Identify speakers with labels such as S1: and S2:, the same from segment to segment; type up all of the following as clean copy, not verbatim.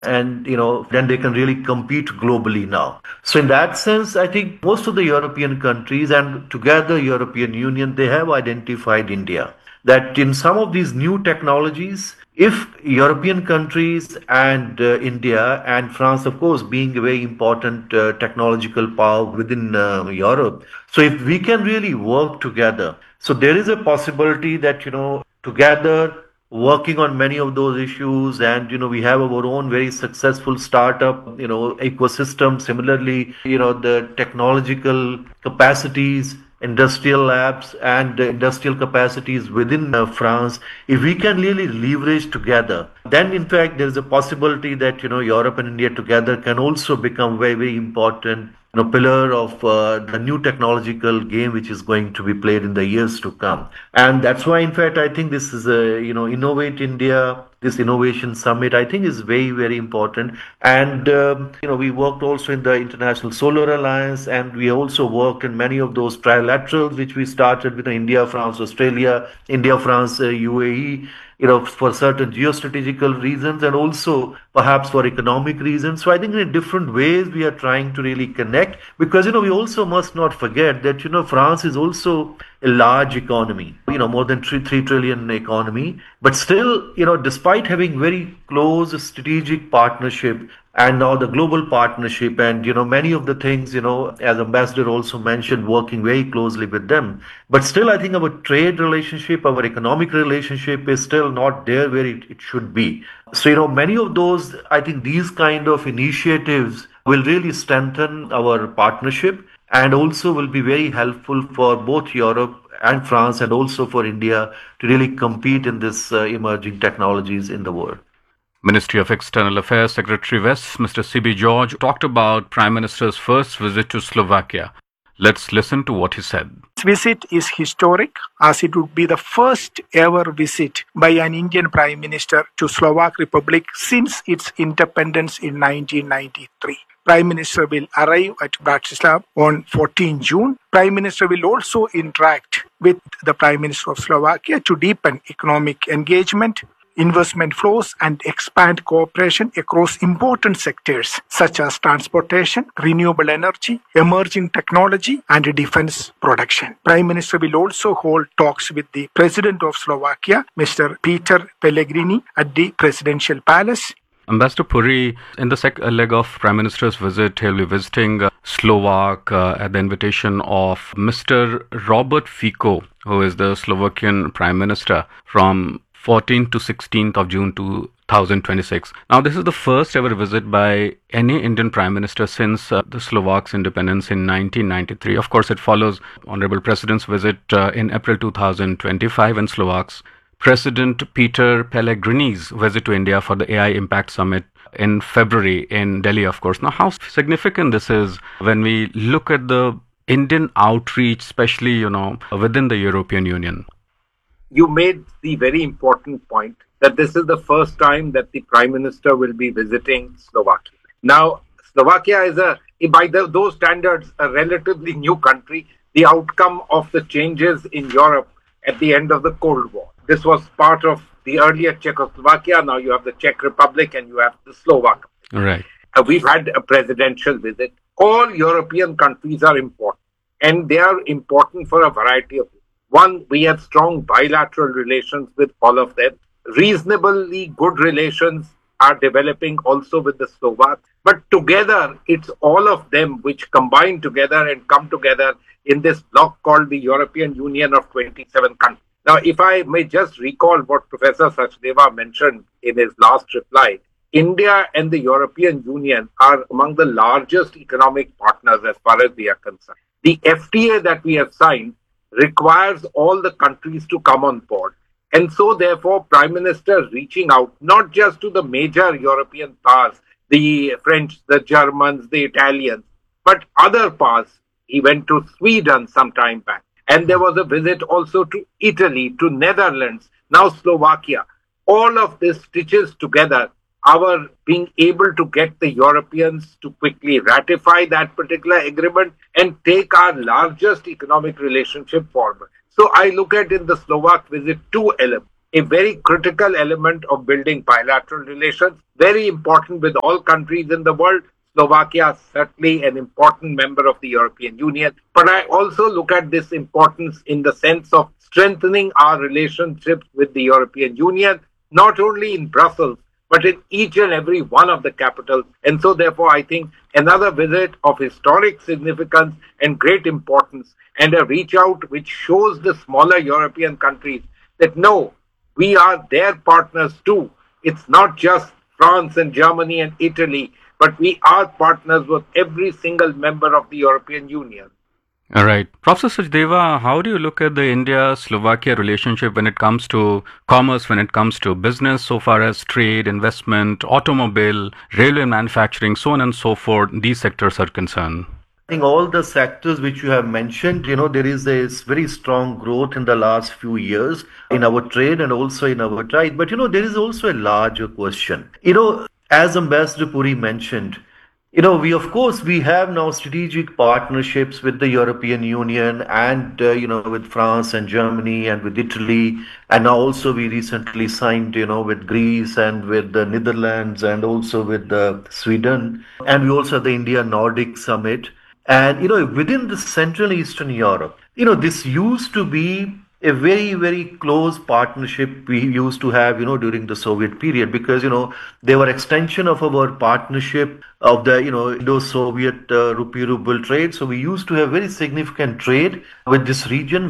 S1: and then they can really compete globally now. So in that sense, I think most of the European countries and together European Union, they have identified India that in some of these new technologies, if European countries and India and France, of course, being a very important technological power within Europe, so if we can really work together, so there is a possibility that together working on many of those issues, and we have our own very successful startup ecosystem. Similarly, the technological capacities, industrial labs and industrial capacities within France, if we can really leverage together, then in fact there is a possibility that Europe and India together can also become very, very important pillar of the new technological game which is going to be played in the years to come. And that's why, in fact, I think this is a, Innovate India, this innovation summit, I think is very, very important. And, we worked also in the International Solar Alliance, and we also worked in many of those trilaterals which we started with India, France, Australia, India, France, UAE, for certain geostrategical reasons and also perhaps for economic reasons. So I think in different ways we are trying to really connect, because, we also must not forget that, France is also a large economy, more than 3 trillion economy. But still, despite having very close strategic partnership and now the global partnership and, many of the things, as Ambassador also mentioned, working very closely with them. But still, I think our trade relationship, our economic relationship is still not there where it should be. So, many of those, I think these kind of initiatives will really strengthen our partnership and also will be very helpful for both Europe and France and also for India to really compete in this emerging technologies in the world.
S2: Ministry of External Affairs Secretary West, Mr. C.B. George, talked about Prime Minister's first visit to Slovakia. Let's listen to what he said.
S3: This visit is historic, as it would be the first ever visit by an Indian Prime Minister to Slovak Republic since its independence in 1993. Prime Minister will arrive at Bratislava on 14 June. Prime Minister will also interact with the Prime Minister of Slovakia to deepen economic engagement, investment flows and expand cooperation across important sectors such as transportation, renewable energy, emerging technology and defense production. Prime Minister will also hold talks with the President of Slovakia, Mr. Peter Pellegrini, at the Presidential Palace.
S2: Ambassador Puri, in the second leg of Prime Minister's visit, he'll be visiting Slovak at the invitation of Mr. Robert Fico, who is the Slovakian Prime Minister, from 14th to 16th of June 2026. Now, this is the first ever visit by any Indian Prime Minister since the Slovaks' independence in 1993. Of course, it follows Honorable President's visit in April 2025 and Slovaks' President Peter Pellegrini's visit to India for the AI Impact Summit in February in Delhi, of course. Now, how significant this is when we look at the Indian outreach, especially, within the European Union?
S4: You made the very important point that this is the first time that the Prime Minister will be visiting Slovakia. Now, Slovakia is, by those standards, a relatively new country, the outcome of the changes in Europe at the end of the Cold War. This was part of the earlier Czechoslovakia. Now you have the Czech Republic and you have the Slovak.
S2: Right.
S4: We've had a presidential visit. All European countries are important, and they are important for a variety of reasons. One, we have strong bilateral relations with all of them. Reasonably good relations are developing also with the Slovaks. But together, it's all of them which combine together and come together in this bloc called the European Union of 27 countries. Now, if I may just recall what Professor Sachdeva mentioned in his last reply, India and the European Union are among the largest economic partners as far as we are concerned. The FTA that we have signed requires all the countries to come on board. And so, therefore, Prime Minister reaching out not just to the major European powers, the French, the Germans, the Italians, but other powers. He went to Sweden some time back. And there was a visit also to Italy, to Netherlands, now Slovakia. All of this stitches together our being able to get the Europeans to quickly ratify that particular agreement and take our largest economic relationship forward. So I look at in the Slovak visit two elements. a very critical element of building bilateral relations, very important with all countries in the world. Slovakia is certainly an important member of the European Union. But I also look at this importance in the sense of strengthening our relationships with the European Union, not only in Brussels, but in each and every one of the capitals. And so, therefore, I think another visit of historic significance and great importance, and a reach out which shows the smaller European countries that no, we are their partners too. It's not just France and Germany and Italy, but we are partners with every single member of the European Union.
S2: All right. Professor Sachdeva, how do you look at the India-Slovakia relationship when it comes to commerce, when it comes to business, so far as trade, investment, automobile, railway manufacturing, so on and so forth, these sectors are concerned?
S1: I think all the sectors which you have mentioned, there is a very strong growth in the last few years in our trade and also in our trade. But, there is also a larger question. As Ambassador Puri mentioned, we have now strategic partnerships with the European Union and, with France and Germany and with Italy. And now also we recently signed, with Greece and with the Netherlands and also with Sweden. And we also have the India-Nordic Summit. And, within the Central Eastern Europe, this used to be a very, very close partnership we used to have, during the Soviet period, because, they were extension of our partnership of the, Indo-Soviet rupee-ruble trade. So we used to have very significant trade with this region.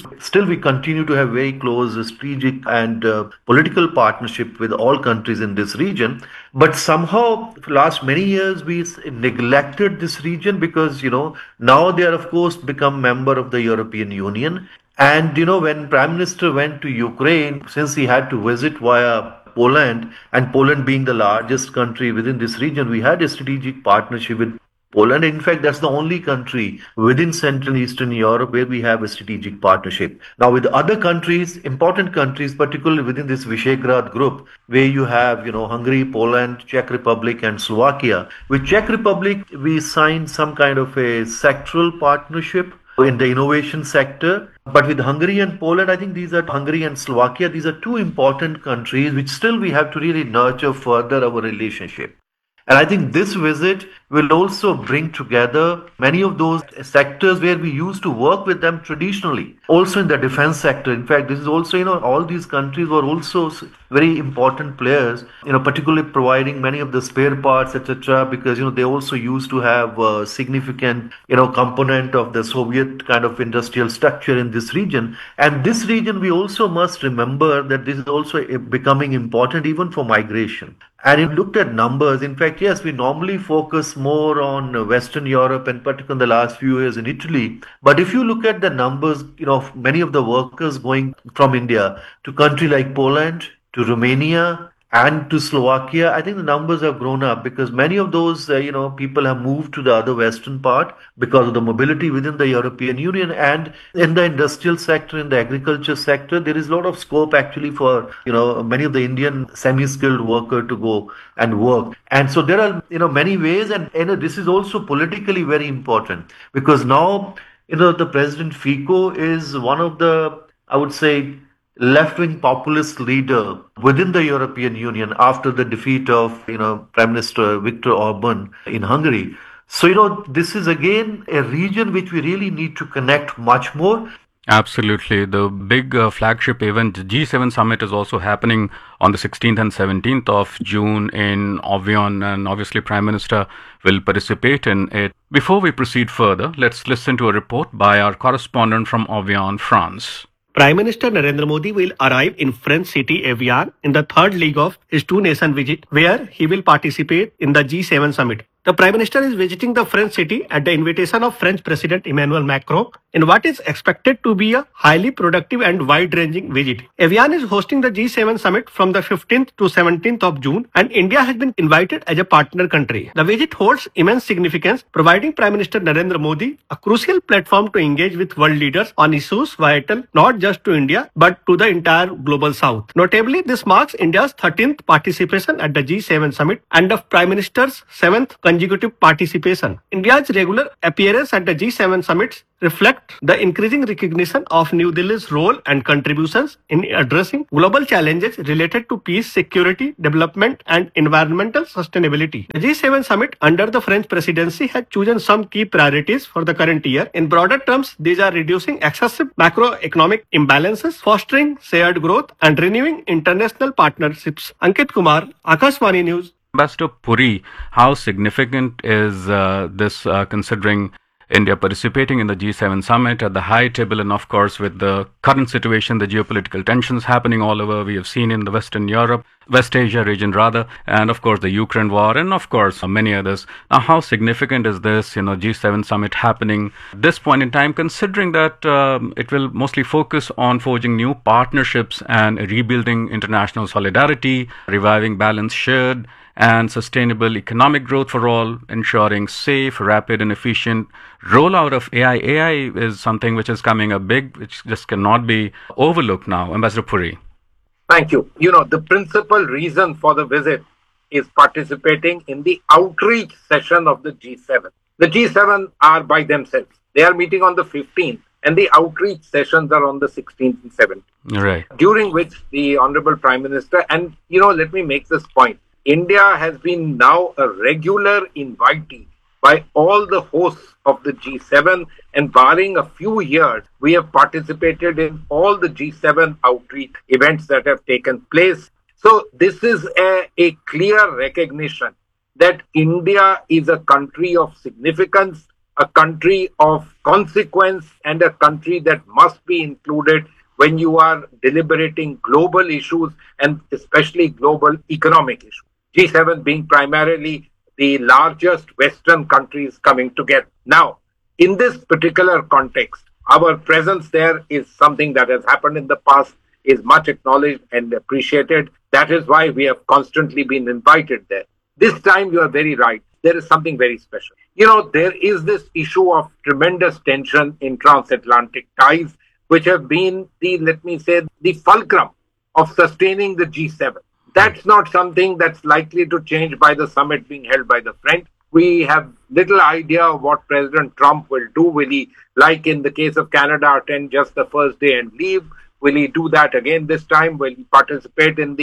S1: We continue to have very close strategic and political partnership with all countries in this region. But somehow, for the last many years, we neglected this region because, now they are, of course, become member of the European Union. And, when Prime Minister went to Ukraine, since he had to visit via Poland, and Poland being the largest country within this region, we had a strategic partnership with Poland. In fact, that's the only country within Central and Eastern Europe where we have a strategic partnership. Now, with other countries, important countries, particularly within this Visegrad group, where you have, Hungary, Poland, Czech Republic, and Slovakia. With Czech Republic, we signed some kind of a sectoral partnership in the innovation sector. But with Hungary and Poland, I think Hungary and Slovakia, these are two important countries which still we have to really nurture further our relationship. And I think this visit will also bring together many of those sectors where we used to work with them traditionally. Also in the defense sector. In fact, this is also, all these countries were also very important players, particularly providing many of the spare parts, etc., because, they also used to have a significant, component of the Soviet kind of industrial structure in this region. And this region, we also must remember that this is also becoming important even for migration. And if you looked at numbers, in fact, yes, we normally focus more on Western Europe and particularly in the last few years in Italy. But if you look at the numbers, many of the workers going from India to countries like Poland, to Romania, and to Slovakia, I think the numbers have grown up because many of those, people have moved to the other western part because of the mobility within the European Union. And in the industrial sector, in the agriculture sector, there is a lot of scope actually for, many of the Indian semi-skilled worker to go and work. And so there are, many ways. And, this is also politically very important because now, the President Fico is one of the, I would say, left-wing populist leader within the European Union after the defeat of, Prime Minister Viktor Orban in Hungary. So, this is again a region which we really need to connect much more.
S2: Absolutely. The big flagship event, the G7 summit, is also happening on the 16th and 17th of June in Evian, and obviously Prime Minister will participate in it. Before we proceed further, let's listen to a report by our correspondent from Evian, France.
S5: Prime Minister Narendra Modi will arrive in French city Evian in the third leg of his two-nation visit, where he will participate in the G7 summit. The Prime Minister is visiting the French city at the invitation of French President Emmanuel Macron in what is expected to be a highly productive and wide-ranging visit. Evian is hosting the G7 summit from the 15th to 17th of June, and India has been invited as a partner country. The visit holds immense significance, providing Prime Minister Narendra Modi a crucial platform to engage with world leaders on issues vital not just to India but to the entire global south. Notably, this marks India's 13th participation at the G7 summit and the Prime Minister's 7th consecutive participation. India's regular appearance at the G7 summits reflect the increasing recognition of New Delhi's role and contributions in addressing global challenges related to peace, security, development, and environmental sustainability. The G7 summit under the French presidency has chosen some key priorities for the current year. In broader terms, these are reducing excessive macroeconomic imbalances, fostering shared growth, and renewing international partnerships. Ankit Kumar, Akashvani News.
S2: Ambassador Puri, how significant is this considering India participating in the G7 summit at the high table, and of course with the current situation, the geopolitical tensions happening all over, we have seen in the Western Europe, West Asia region rather, and of course the Ukraine war, and of course many others. Now, how significant is this, G7 summit happening at this point in time, considering that it will mostly focus on forging new partnerships and rebuilding international solidarity, reviving balance shared and sustainable economic growth for all, ensuring safe, rapid, and efficient rollout of AI. AI is something which is coming up big, which just cannot be overlooked now. Ambassador Puri.
S4: Thank you. The principal reason for the visit is participating in the outreach session of the G7. The G7 are by themselves. They are meeting on the 15th, and the outreach sessions are on the 16th and 17th.
S2: Right.
S4: During which the Honorable Prime Minister, and let me make this point, India has been now a regular invitee by all the hosts of the G7, and barring a few years, we have participated in all the G7 outreach events that have taken place. So this is a clear recognition that India is a country of significance, a country of consequence, and a country that must be included when you are deliberating global issues, and especially global economic issues. G7 being primarily the largest Western countries coming together. Now, in this particular context, our presence there is something that has happened in the past, is much acknowledged and appreciated. That is why we have constantly been invited there. This time, you are very right. There is something very special. There is this issue of tremendous tension in transatlantic ties, which have been the fulcrum of sustaining the G7. That's not something that's likely to change by the summit being held by the French. We have little idea of what President Trump will do. Will he, like in the case of Canada, attend just the first day and leave? Will he do that again this time? Will he participate in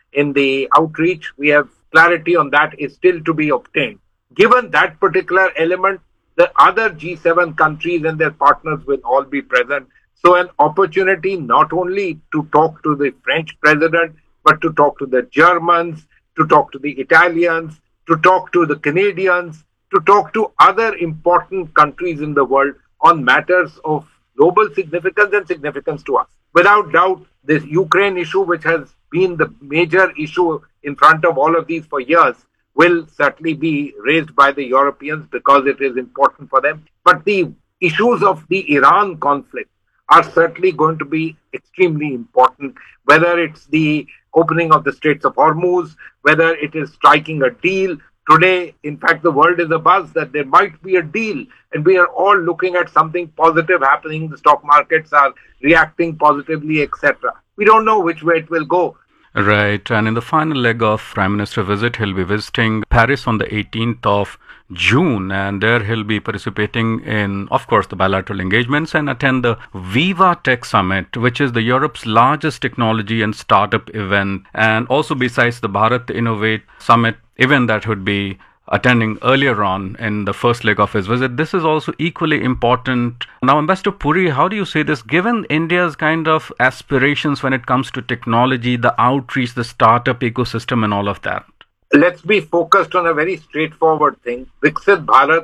S4: the outreach? We have clarity on that is still to be obtained. Given that particular element, the other G7 countries and their partners will all be present. So an opportunity not only to talk to the French president, but to talk to the Germans, to talk to the Italians, to talk to the Canadians, to talk to other important countries in the world on matters of global significance and significance to us. Without doubt, this Ukraine issue, which has been the major issue in front of all of these for years, will certainly be raised by the Europeans because it is important for them. But the issues of the Iran conflict are certainly going to be extremely important, whether it's the opening of the Straits of Hormuz, whether it is striking a deal. Today, in fact, the world is abuzz that there might be a deal, and we are all looking at something positive happening. The stock markets are reacting positively, etc. We don't know which way it will go.
S2: Right. And in the final leg of Prime Minister visit, he'll be visiting Paris on the 18th of June, and there he'll be participating in, of course, the bilateral engagements and attend the Viva Tech Summit, which is the Europe's largest technology and startup event. And also besides the Bharat Innovate Summit event that would be attending earlier on in the first leg of his visit, this is also equally important. Now, Ambassador Puri, how do you say this, given India's kind of aspirations when it comes to technology, the outreach, the startup ecosystem and all of that?
S4: Let's be focused on a very straightforward thing, Viksit Bharat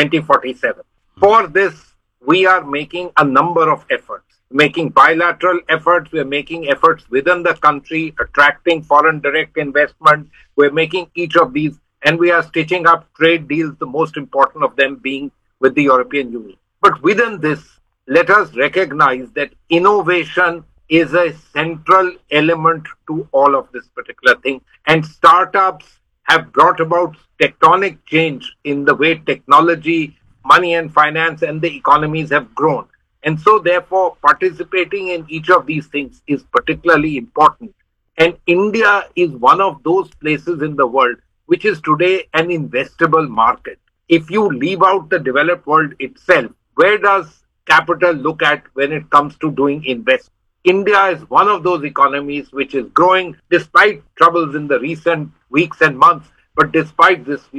S4: 2047. For this, we are making a number of efforts. Making bilateral efforts, we're making efforts within the country, attracting foreign direct investment. We're making each of these, and we are stitching up trade deals, the most important of them being with the European Union. But within this, let us recognize that innovation is a central element to all of this particular thing. And startups have brought about tectonic change in the way technology, money and finance and the economies have grown. And so therefore, participating in each of these things is particularly important. And India is one of those places in the world which is today an investable market. If you leave out the developed world itself, where does capital look at when it comes to doing investment? India is one of those economies which is growing despite troubles in the recent weeks and months. But despite this,